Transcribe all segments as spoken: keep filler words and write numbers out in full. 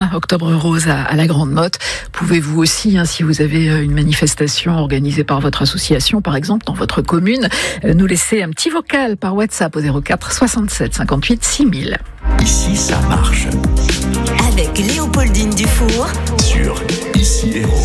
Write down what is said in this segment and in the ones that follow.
demain, Octobre Rose à, à la Grande Motte. Pouvez-vous aussi, hein, si vous avez une manifestation organisée par votre association, par exemple, dans votre commune, nous laisser un petit vocal par WhatsApp au zéro quatre soixante-sept cinquante-huit six mille. Ici, ça marche. Avec Léopoldine Dufour sur Ici Héros.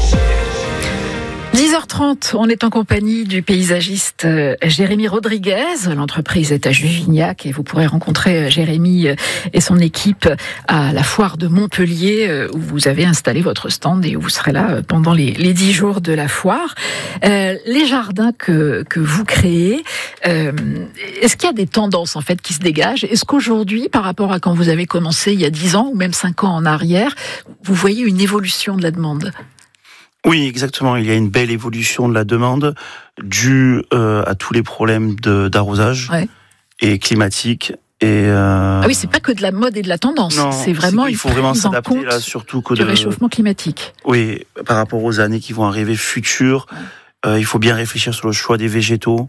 dix heures trente, on est en compagnie du paysagiste Jérémy Rodriguez. L'entreprise est à Juvignac et vous pourrez rencontrer Jérémy et son équipe à la foire de Montpellier où vous avez installé votre stand et où vous serez là pendant les, les dix jours de la foire. Euh, les jardins que, que vous créez, euh, est-ce qu'il y a des tendances en fait qui se dégagent ? Est-ce qu'aujourd'hui, par rapport à quand vous avez commencé il y a dix ans ou même cinq ans en arrière, vous voyez une évolution de la demande ? Oui, exactement. Il y a une belle évolution de la demande due euh, à tous les problèmes de, d'arrosage ouais. et climatique. Et euh... Ah oui, c'est pas que de la mode et de la tendance. Non, c'est vraiment c'est il faut vraiment s'adapter là, surtout que du de réchauffement climatique. Oui, par rapport aux années qui vont arriver futures, ouais. euh, il faut bien réfléchir sur le choix des végétaux,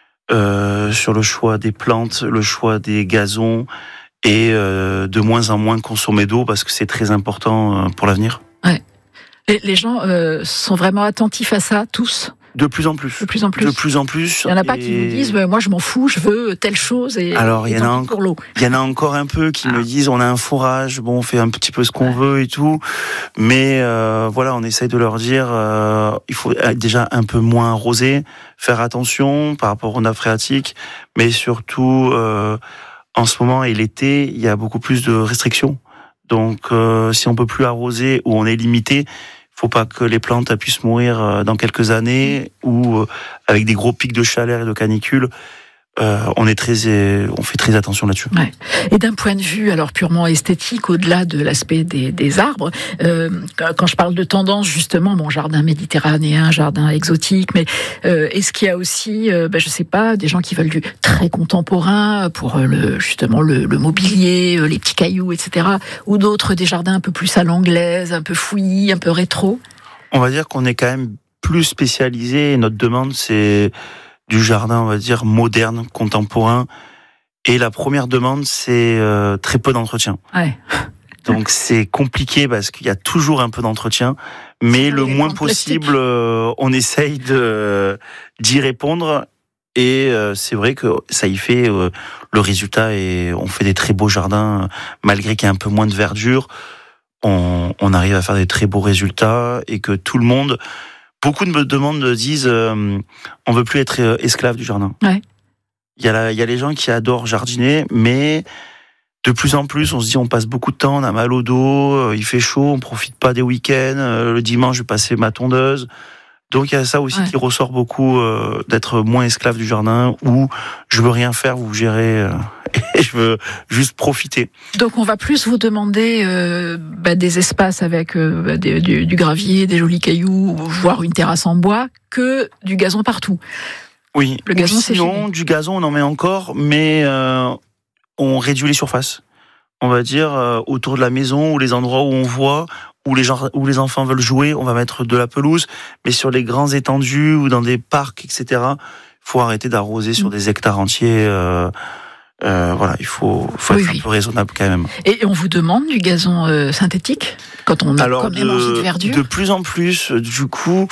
euh, sur le choix des plantes, le choix des gazons et euh, de moins en moins consommer d'eau parce que c'est très important pour l'avenir. Ouais. Les, les gens euh, sont vraiment attentifs à ça, tous. De plus en plus. De plus en plus. De plus en plus. Il n'y en a pas et... qui vous disent bah, « moi je m'en fous, je veux telle chose » et alors il y en a en... pour l'eau. Il y en a encore un peu qui ah. me disent « on a un fourrage, bon on fait un petit peu ce qu'on veut et tout », mais euh, voilà, on essaye de leur dire euh, il faut déjà un peu moins arroser, faire attention par rapport aux nappes phréatiques, mais surtout euh, en ce moment et l'été, il y a beaucoup plus de restrictions. Donc, euh, si on peut plus arroser ou on est limité, faut pas que les plantes puissent mourir dans quelques années ou euh, avec des gros pics de chaleur et de canicule. Euh, on est très, on fait très attention là-dessus. Ouais. Et d'un point de vue alors purement esthétique, au-delà de l'aspect des, des arbres, euh, quand je parle de tendance, justement, mon jardin méditerranéen, jardin exotique, mais euh, est-ce qu'il y a aussi, euh, ben, je sais pas, des gens qui veulent du très contemporain pour le justement le, le mobilier, les petits cailloux, et cetera, ou d'autres des jardins un peu plus à l'anglaise, un peu fouillis, un peu rétro. On va dire qu'on est quand même plus spécialisé. Et notre demande, c'est du jardin, on va dire, moderne, contemporain. Et la première demande, c'est euh, très peu d'entretien. Ouais. Donc c'est compliqué parce qu'il y a toujours un peu d'entretien, mais le moins possible, euh, on essaye de, d'y répondre. Et euh, c'est vrai que ça y fait euh, le résultat. Et on fait des très beaux jardins, malgré qu'il y ait un peu moins de verdure. On, on arrive à faire des très beaux résultats et que tout le monde... Beaucoup de me demandent, disent, euh, on veut plus être esclave du jardin. Ouais. Il y a la, il y a les gens qui adorent jardiner, mais de plus en plus, on se dit, on passe beaucoup de temps, on a mal au dos, euh, il fait chaud, on profite pas des week-ends. Euh, le dimanche, je vais passer ma tondeuse. Donc il y a ça aussi ouais. qui ressort beaucoup, euh, d'être moins esclave du jardin, ou je veux rien faire, vous gérez, euh, et je veux juste profiter. Donc on va plus vous demander euh, bah, des espaces avec euh, bah, des, du, du gravier, des jolis cailloux, voire une terrasse en bois, que du gazon partout. Oui, le gazon, c'est sinon, du gazon on en met encore, mais euh, on réduit les surfaces. On va dire euh, autour de la maison, ou les endroits où on voit, où les, gens, où les enfants veulent jouer, on va mettre de la pelouse, mais sur les grands étendues ou dans des parcs, et cetera, il faut arrêter d'arroser sur des hectares entiers. Euh, euh, voilà, il faut, faut oui, être oui. un peu raisonnable quand même. Et on vous demande du gazon euh, synthétique quand on a Alors, quand même de, envie de verdure. De plus en plus, du coup,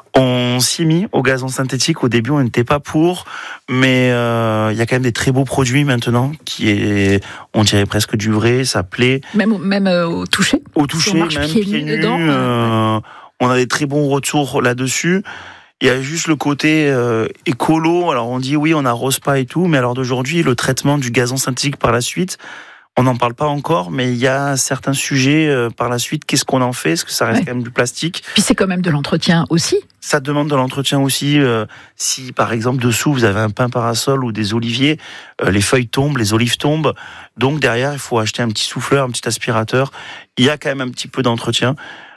on s'y mis au gazon synthétique. Au début, on n'était pas pour, mais euh, il y a quand même des très beaux produits maintenant qui est, on dirait presque du vrai, ça plaît. Même, même euh, au toucher. Au toucher, même pieds, pieds nus. Dedans, euh, ouais. On a des très bons retours là-dessus. Il y a juste le côté euh, écolo. Alors on dit oui, on n'arrose pas et tout, mais alors d'aujourd'hui, le traitement du gazon synthétique par la suite, on n'en parle pas encore, mais il y a certains sujets euh, par la suite. Qu'est-ce qu'on en fait ? Est-ce que ça reste ouais. quand même du plastique ? Puis c'est quand même de l'entretien aussi. Ça demande de l'entretien aussi. Euh, si par exemple dessous vous avez un pin parasol ou des oliviers, euh, les feuilles tombent, les olives tombent. Donc derrière, il faut acheter un petit souffleur, un petit aspirateur. Il y a quand même un petit peu d'entretien.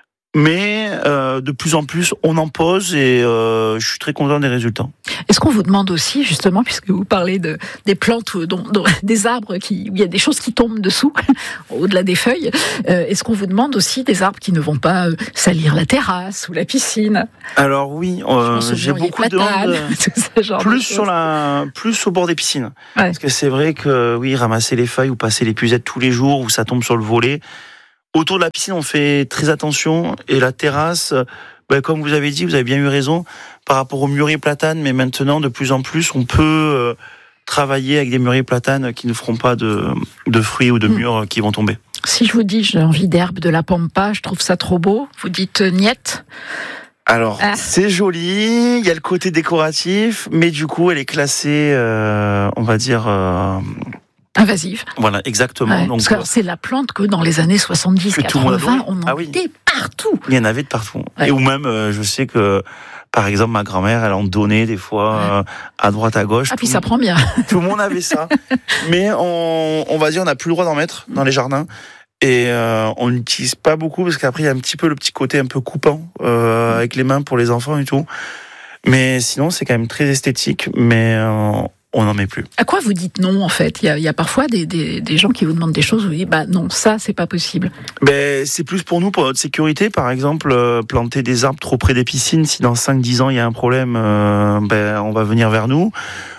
Mais euh, de plus en plus, on en pose et euh, je suis très content des résultats. Est-ce qu'on vous demande aussi, justement, puisque vous parlez de des plantes, dont, dont, des arbres qui, où il y a des choses qui tombent dessous, au-delà des feuilles, euh, est-ce qu'on vous demande aussi des arbres qui ne vont pas euh, salir la terrasse ou la piscine ? Alors oui, euh, j'ai beaucoup de demandes, plus sur la, plus au bord des piscines, ouais. Parce que c'est vrai que oui, ramasser les feuilles ou passer l'épuisette tous les jours où ça tombe sur le volet. autour de la piscine, on fait très attention. Et la terrasse, ben, comme vous avez dit, vous avez bien eu raison, par rapport aux mûriers platanes, mais maintenant, de plus en plus, on peut euh, travailler avec des mûriers platanes qui ne feront pas de, de fruits ou de mûres mmh. qui vont tomber. Si je vous dis j'ai envie d'herbe de la pampa, je trouve ça trop beau, vous dites euh, niet. Alors, ah. c'est joli, il y a le côté décoratif, mais du coup, elle est classée, euh, on va dire... Euh, invasive. Voilà, exactement. Ouais, donc, parce que c'est la plante que dans les années soixante-dix quatre-vingts, on en ah oui. mettait partout. Il y en avait de partout. Ouais. Et ou même, euh, je sais que, par exemple, ma grand-mère, elle en donnait des fois ouais. euh, à droite, à gauche. Ah, puis ça prend bien. Tout le monde avait ça. Mais on, on va dire, on n'a plus le droit d'en mettre dans les jardins. Et euh, on n'utilise pas beaucoup parce qu'après, il y a un petit peu le petit côté un peu coupant euh, avec les mains pour les enfants et tout. Mais sinon, c'est quand même très esthétique. Mais... Euh, on n'en met plus. À quoi vous dites non, en fait ? Il y a, il y a parfois des, des, des gens qui vous demandent des choses, vous dites, bah non, ça, c'est pas possible. Ben, c'est plus pour nous, pour notre sécurité. Par exemple, euh, planter des arbres trop près des piscines, si dans cinq dix ans, il y a un problème, euh, ben, on va venir vers nous.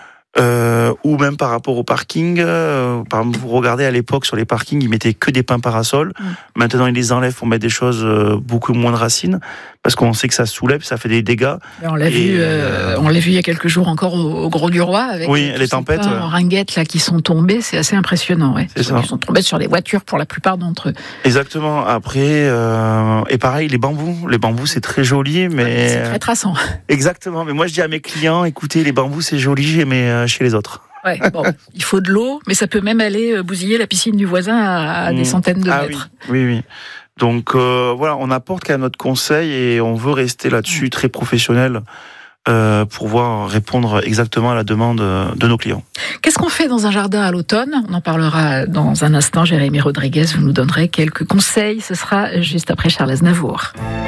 Euh, ou même par rapport au parking, euh, par exemple, vous regardez à l'époque sur les parkings, ils mettaient que des pins parasols. Mmh. Maintenant, ils les enlèvent pour mettre des choses euh, beaucoup moins de racines, parce qu'on sait que ça soulève, ça fait des dégâts. Et on l'a et vu, euh, on l'a vu il y a quelques jours encore au, au Gros du Roi avec oui, les tempêtes pins en ringuettes là qui sont tombés, c'est assez impressionnant. Ouais. C'est ça. Ils sont tombés sur les voitures pour la plupart d'entre eux. Exactement. Après, euh, et pareil, les bambous, les bambous c'est très joli, mais c'est très traçant. Exactement. Mais moi, je dis à mes clients, écoutez, les bambous c'est joli, mais chez les autres. Ouais, bon, il faut de l'eau, mais ça peut même aller bousiller la piscine du voisin à, à des centaines de ah, mètres. Oui, oui, oui. Donc euh, voilà, on apporte quand même notre conseil et on veut rester là-dessus très professionnel euh, pour pouvoir répondre exactement à la demande de nos clients. Qu'est-ce qu'on fait dans un jardin à l'automne ? On en parlera dans un instant. Jérémy Rodriguez, vous nous donnerez quelques conseils. Ce sera juste après Charles Aznavour.